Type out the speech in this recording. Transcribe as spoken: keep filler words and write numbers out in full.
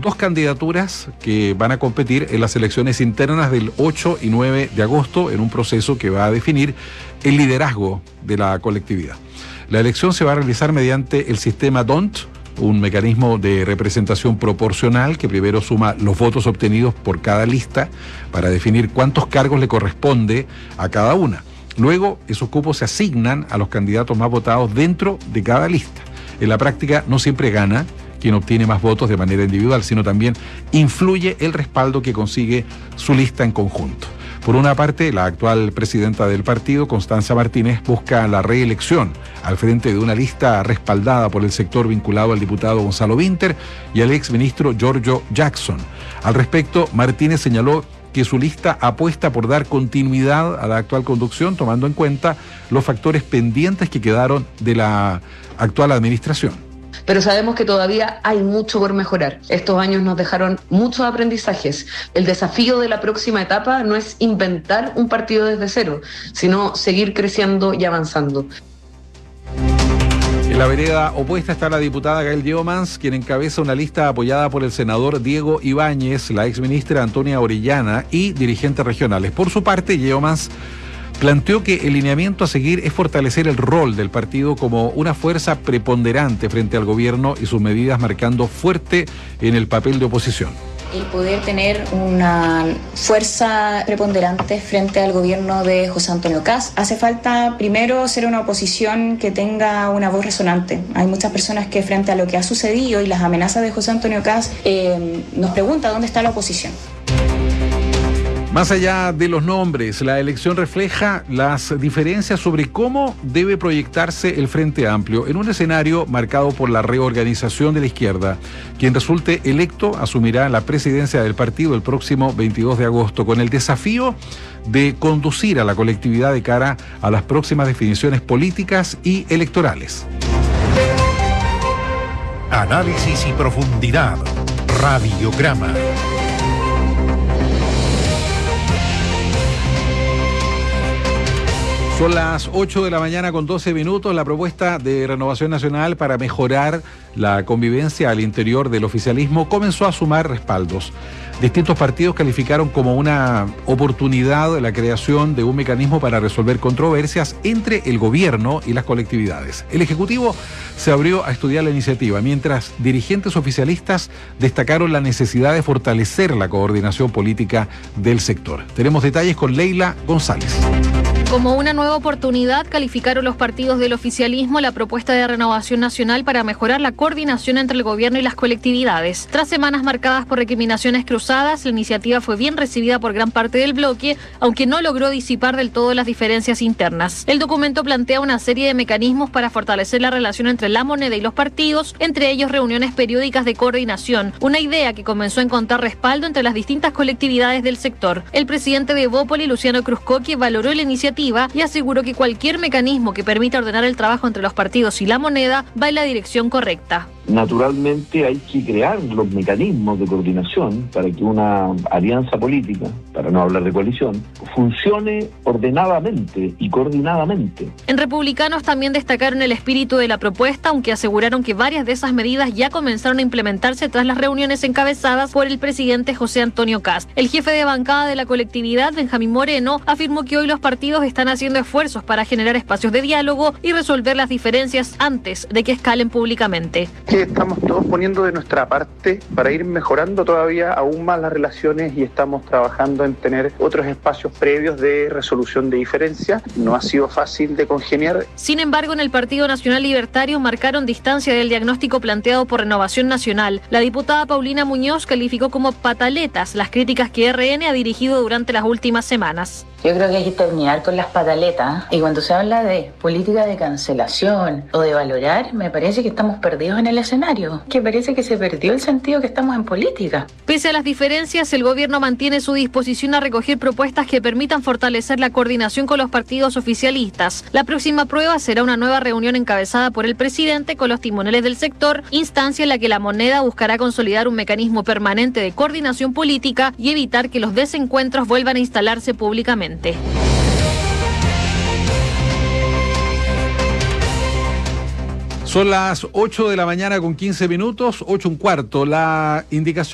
dos candidaturas que van a competir en las elecciones internas del ocho y nueve de agosto en un proceso que va a definir el liderazgo de la colectividad. La elección se va a realizar mediante el sistema D O N T, un mecanismo de representación proporcional que primero suma los votos obtenidos por cada lista para definir cuántos cargos le corresponde a cada una. Luego, esos cupos se asignan a los candidatos más votados dentro de cada lista. En la práctica, no siempre gana quien obtiene más votos de manera individual, sino también influye el respaldo que consigue su lista en conjunto. Por una parte, la actual presidenta del partido, Constanza Martínez, busca la reelección al frente de una lista respaldada por el sector vinculado al diputado Gonzalo Vinter y al exministro Giorgio Jackson. Al respecto, Martínez señaló que su lista apuesta por dar continuidad a la actual conducción, tomando en cuenta los factores pendientes que quedaron de la actual administración. Pero sabemos que todavía hay mucho por mejorar. Estos años nos dejaron muchos aprendizajes. El desafío de la próxima etapa no es inventar un partido desde cero, sino seguir creciendo y avanzando. En la vereda opuesta está la diputada Gail Yeomans, quien encabeza una lista apoyada por el senador Diego Ibáñez, la exministra Antonia Orellana y dirigentes regionales. Por su parte, Yeomans planteó que el lineamiento a seguir es fortalecer el rol del partido como una fuerza preponderante frente al gobierno y sus medidas marcando fuerte en el papel de oposición. El poder tener una fuerza preponderante frente al gobierno de José Antonio Kast. Hace falta primero ser una oposición que tenga una voz resonante. Hay muchas personas que frente a lo que ha sucedido y las amenazas de José Antonio Kast eh, nos preguntan dónde está la oposición. Más allá de los nombres, la elección refleja las diferencias sobre cómo debe proyectarse el Frente Amplio en un escenario marcado por la reorganización de la izquierda. Quien resulte electo asumirá la presidencia del partido el próximo veintidós de agosto con el desafío de conducir a la colectividad de cara a las próximas definiciones políticas y electorales. Análisis y profundidad. Radiograma. Son las ocho de la mañana con doce minutos. La propuesta de Renovación Nacional para mejorar la convivencia al interior del oficialismo comenzó a sumar respaldos. Distintos partidos calificaron como una oportunidad la creación de un mecanismo para resolver controversias entre el gobierno y las colectividades. El Ejecutivo se abrió a estudiar la iniciativa, mientras dirigentes oficialistas destacaron la necesidad de fortalecer la coordinación política del sector. Tenemos detalles con Leila González. Como una nueva oportunidad, calificaron los partidos del oficialismo la propuesta de Renovación Nacional para mejorar la coordinación entre el gobierno y las colectividades. Tras semanas marcadas por recriminaciones cruzadas, la iniciativa fue bien recibida por gran parte del bloque, aunque no logró disipar del todo las diferencias internas. El documento plantea una serie de mecanismos para fortalecer la relación entre la moneda y los partidos, entre ellos reuniones periódicas de coordinación, una idea que comenzó a encontrar respaldo entre las distintas colectividades del sector. El presidente de Evópoli, Luciano Cruzcoque, valoró la iniciativa y aseguró que cualquier mecanismo que permita ordenar el trabajo entre los partidos y la moneda va en la dirección correcta. Naturalmente hay que crear los mecanismos de coordinación para que una alianza política, para no hablar de coalición, funcione ordenadamente y coordinadamente. En Republicanos también destacaron el espíritu de la propuesta, aunque aseguraron que varias de esas medidas ya comenzaron a implementarse tras las reuniones encabezadas por el presidente José Antonio Kast. El jefe de bancada de la colectividad, Benjamín Moreno, afirmó que hoy los partidos están haciendo esfuerzos para generar espacios de diálogo y resolver las diferencias antes de que escalen públicamente. Estamos todos poniendo de nuestra parte para ir mejorando todavía aún más las relaciones y estamos trabajando en tener otros espacios previos de resolución de diferencias. No ha sido fácil de congeniar. Sin embargo, en el Partido Nacional Libertario marcaron distancia del diagnóstico planteado por Renovación Nacional. La diputada Paulina Muñoz calificó como pataletas las críticas que R N ha dirigido durante las últimas semanas. Yo creo que hay que terminar con las pataletas. Y cuando se habla de política de cancelación o de valorar, me parece que estamos perdidos en el escenario. Que parece que se perdió el sentido que estamos en política. Pese a las diferencias, el gobierno mantiene su disposición a recoger propuestas que permitan fortalecer la coordinación con los partidos oficialistas. La próxima prueba será una nueva reunión encabezada por el presidente con los timoneles del sector, instancia en la que la moneda buscará consolidar un mecanismo permanente de coordinación política y evitar que los desencuentros vuelvan a instalarse públicamente. Son las ocho de la mañana con quince minutos, ocho un cuarto. La indicación